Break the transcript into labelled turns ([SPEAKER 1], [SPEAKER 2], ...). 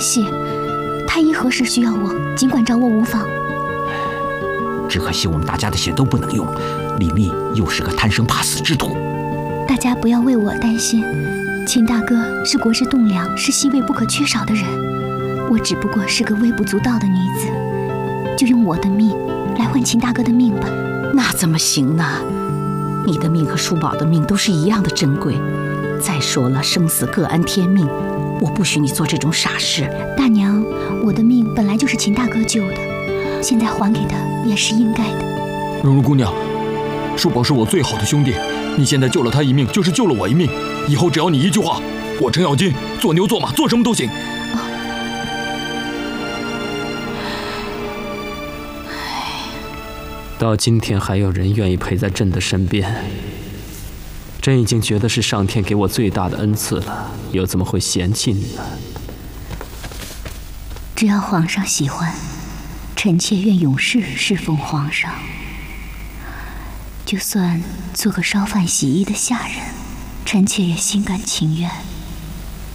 [SPEAKER 1] 系，太医何时需要我，尽管找我无妨。
[SPEAKER 2] 只可惜我们大家的血都不能用，李密又是个贪生怕死之徒。
[SPEAKER 1] 大家不要为我担心，秦大哥是国之栋梁，是西魏不可缺少的人。我只不过是个微不足道的女子，就用我的命来换秦大哥的命吧。
[SPEAKER 3] 那怎么行呢？你的命和叔宝的命都是一样的珍贵。再说了，生死各安天命，我不许你做这种傻事。
[SPEAKER 1] 大娘，我的命本来就是秦大哥救的，现在还给他也是应该的。
[SPEAKER 4] 蓉蓉姑娘，叔宝是我最好的兄弟，你现在救了他一命，就是救了我一命。以后只要你一句话，我程咬金做牛做马做什么都行。
[SPEAKER 5] 到今天还有人愿意陪在朕的身边，朕已经觉得是上天给我最大的恩赐了，又怎么会嫌弃你呢？
[SPEAKER 1] 只要皇上喜欢，臣妾愿永世侍奉皇上。就算做个烧饭洗衣的下人，臣妾也心甘情愿。